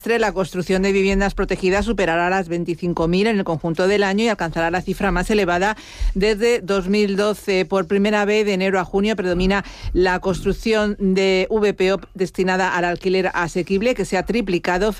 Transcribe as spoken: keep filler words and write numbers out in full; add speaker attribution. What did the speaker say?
Speaker 1: La construcción de viviendas protegidas superará las veinticinco mil en el conjunto del año y alcanzará la cifra más elevada desde dos mil doce. Por primera vez, de enero a junio, predomina la construcción de V P O destinada al alquiler asequible, que se ha triplicado frente